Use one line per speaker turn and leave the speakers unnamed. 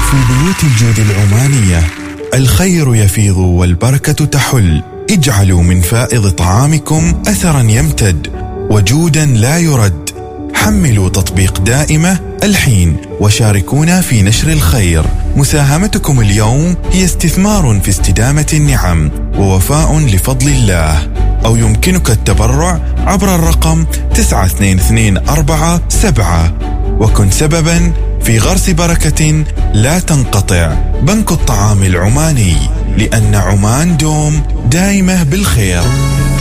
في بيوت الجود العمانية الخير يفيض والبركة تحل. اجعلوا من فائض طعامكم أثرا يمتد وجودا لا يرد. حملوا تطبيق دائمة الحين وشاركونا في نشر الخير. مساهمتكم اليوم هي استثمار في استدامة النعم ووفاء لفضل الله. أو يمكنك التبرع عبر الرقم 9224 وكن سببا في غرس بركة لا تنقطع. بنك الطعام العماني، لأن عمان دوم دائمة بالخير.